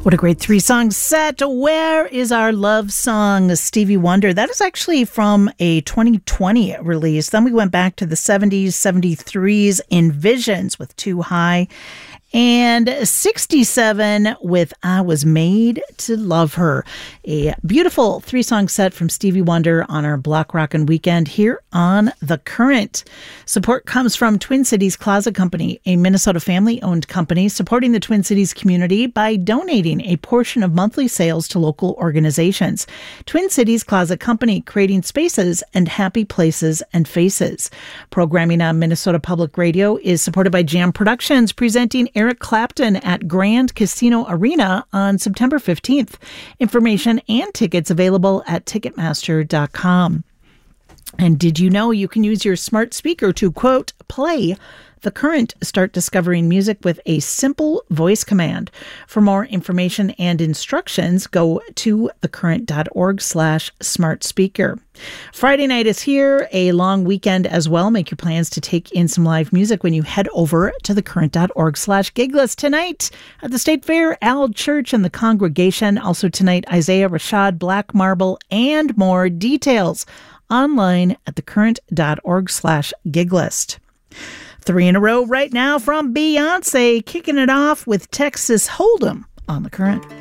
What a great three-song set. Where is Our Love Song? Stevie Wonder. That is actually from a 2020 release. Then we went back to the 70s, 73s in Visions with Too High. And 67 with I Was Made to Love Her. A beautiful three-song set from Stevie Wonder on our Block Rockin' Weekend here on The Current. Support comes from Twin Cities Closet Company, a Minnesota family-owned company supporting the Twin Cities community by donating a portion of monthly sales to local organizations. Twin Cities Closet Company, creating spaces and happy places and faces. Programming on Minnesota Public Radio is supported by Jam Productions, presenting Eric Clapton at Grand Casino Arena on September 15th. Information and tickets available at Ticketmaster.com. And did you know you can use your smart speaker to, quote, play The Current? Start discovering music with a simple voice command. For more information and instructions, go to thecurrent.org/smart speaker. Friday night is here, a long weekend as well. Make your plans to take in some live music when you head over to thecurrent.org/giglist. Tonight at the State Fair, Al Church and the Congregation. Also tonight, Isaiah Rashad, Black Marble, and more. Details online at thecurrent.org/giglist. 3 in a row right now from Beyonce, kicking it off with Texas Hold'em on The Current.